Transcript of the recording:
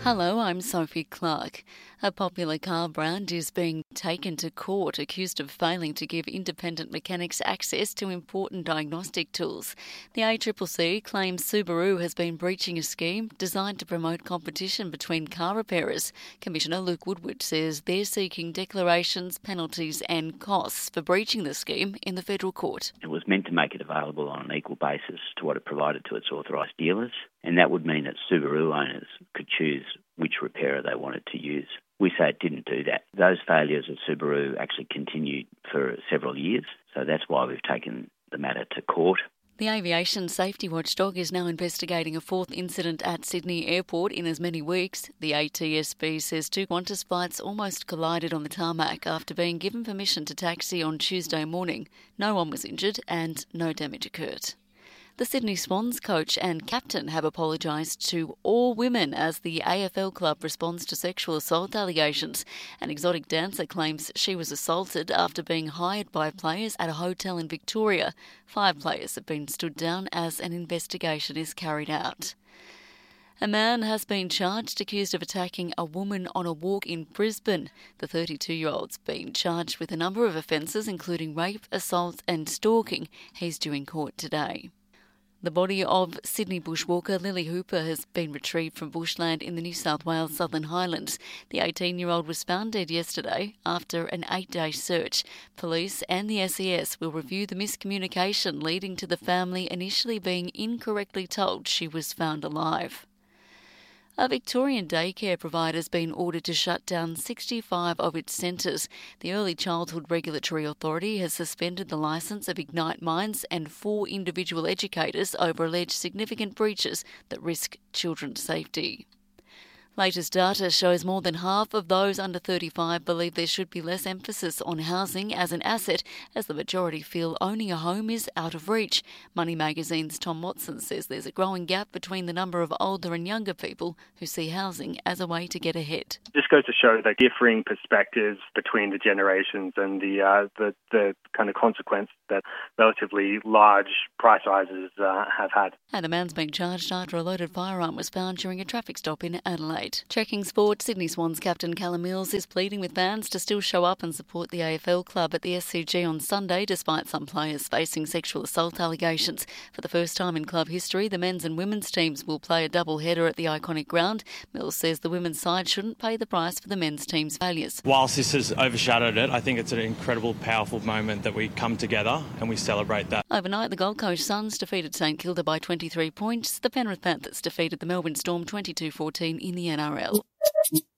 Hello, I'm Sophie Clark. A popular car brand is being taken to court accused of failing to give independent mechanics access to important diagnostic tools. The ACCC claims Subaru has been breaching a scheme designed to promote competition between car repairers. Commissioner Luke Woodward says they're seeking declarations, penalties and costs for breaching the scheme in the federal court. It was meant to make it available on an equal basis to what it provided to its authorised dealers, and that would mean that Subaru owners could choose which repairer they wanted to use. We say it didn't do that. Those failures of Subaru actually continued for several years, so that's why we've taken the matter to court. The aviation safety watchdog is now investigating a fourth incident at Sydney Airport in as many weeks. The ATSB says two Qantas flights almost collided on the tarmac after being given permission to taxi on Tuesday morning. No one was injured and no damage occurred. The Sydney Swans coach and captain have apologised to all women as the AFL club responds to sexual assault allegations. An exotic dancer claims she was assaulted after being hired by players at a hotel in Victoria. 5 players have been stood down as an investigation is carried out. A man has been charged accused of attacking a woman on a walk in Brisbane. The 32-year-old's been charged with a number of offences including rape, assault and stalking. He's due in court today. The body of Sydney bushwalker Lily Hooper has been retrieved from bushland in the New South Wales Southern Highlands. The 18-year-old was found dead yesterday after an 8-day search. Police and the SES will review the miscommunication leading to the family initially being incorrectly told she was found alive. A Victorian daycare provider has been ordered to shut down 65 of its centres. The Early Childhood Regulatory Authority has suspended the licence of Ignite Minds and 4 individual educators over alleged significant breaches that risk children's safety. Latest data shows more than half of those under 35 believe there should be less emphasis on housing as an asset, as the majority feel owning a home is out of reach. Money Magazine's Tom Watson says there's a growing gap between the number of older and younger people who see housing as a way to get ahead. This goes to show the differing perspectives between the generations and the kind of consequence that relatively large price rises have had. And a man's been charged after a loaded firearm was found during a traffic stop in Adelaide. Checking sport, Sydney Swans captain Callum Mills is pleading with fans to still show up and support the AFL club at the SCG on Sunday, despite some players facing sexual assault allegations. For the first time in club history, the men's and women's teams will play a double header at the iconic ground. Mills says the women's side shouldn't pay the price for the men's team's failures. Whilst this has overshadowed it, I think it's an incredible, powerful moment that we come together and we celebrate that. Overnight, the Gold Coast Suns defeated St Kilda by 23 points. The Penrith Panthers defeated the Melbourne Storm 22-14 in the NRL.